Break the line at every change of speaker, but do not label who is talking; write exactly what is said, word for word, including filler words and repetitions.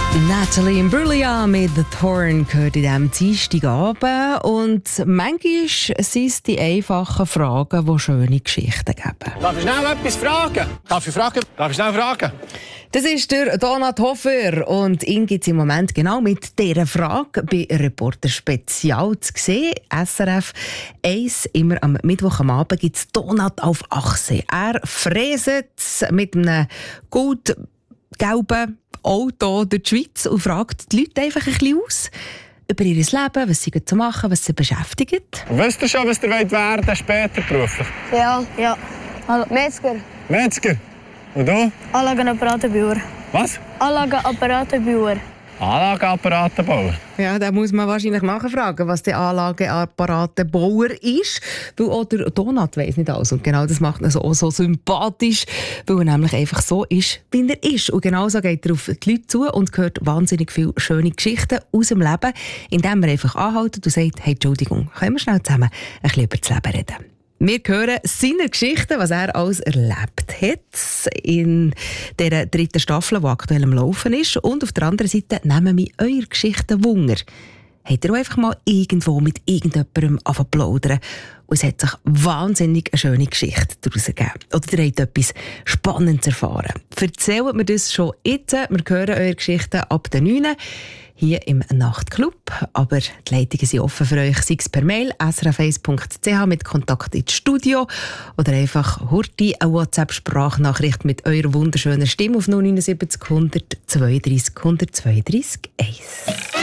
Natalie Imbruglia mit «The Thorn» gehört in diesem Dienstagabend. Und manchmal sind es die einfachen Fragen, die schöne Geschichten geben.
Darf ich schnell etwas fragen? Darf ich fragen? Darf ich schnell fragen?
Das ist der Donat Hofer und ihn gibt es im Moment genau mit dieser Frage bei Reporter Spezial zu sehen. S R F eins, immer am Mittwoch am Abend gibt es Donat auf Achse. Er fräset mit einem gut gelben Auto durch die Schweiz und fragt die Leute einfach ein bisschen aus über ihr Leben, was sie zu machen, was sie beschäftigt.
Wisst ihr schon, was ihr wollt werden später beruflich?
Ja, ja. Also, Metzger.
Metzger. Und du?
Anlagenapparatenbauer.
Was?
Anlagenapparatenbauer.
Anlageapparatenbauer.
Ja, da muss man wahrscheinlich nachfragen, was der Anlageapparatenbauer ist. Weil auch der Donat weiss nicht alles. Und genau das macht ihn so, so sympathisch, weil er nämlich einfach so ist, wie er ist. Und genau so geht er auf die Leute zu und hört wahnsinnig viele schöne Geschichten aus dem Leben, indem er einfach anhält und sagt, hey, Entschuldigung, können wir schnell zusammen ein bisschen über das Leben reden? Wir hören seine Geschichten, was er alles erlebt hat in dieser dritten Staffel, die aktuell am Laufen ist. Und auf der anderen Seite nehmen wir eure Geschichten Wunder. Habt ihr auch einfach mal irgendwo mit irgendjemandem angefangen zu plaudern und es hat sich wahnsinnig eine schöne Geschichte daraus ergeben? Oder ihr habt etwas Spannendes erfahren? Erzählt mir das schon jetzt. Wir hören eure Geschichten ab der neun hier im Nachtclub. Aber die Leitungen sind offen für euch, sei es per Mail s r f eins punkt c h mit Kontakt ins Studio oder einfach hurti eine WhatsApp-Sprachnachricht mit eurer wunderschönen Stimme auf null neun sieben hundert zweiunddreißig hundertzweiunddreißig eins.